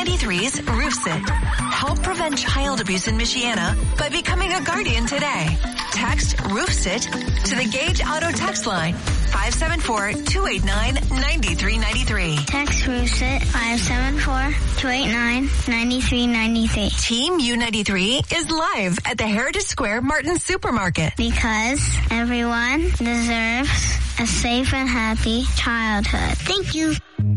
U93's RoofSit. Help prevent child abuse in Michiana by becoming a guardian today. Text RoofSit to the Gage Auto text line 574-289-9393. Text RoofSit 574-289-9393. Team U93 is live at the Heritage Square Martin Supermarket. Because everyone deserves a safe and happy childhood. Thank you.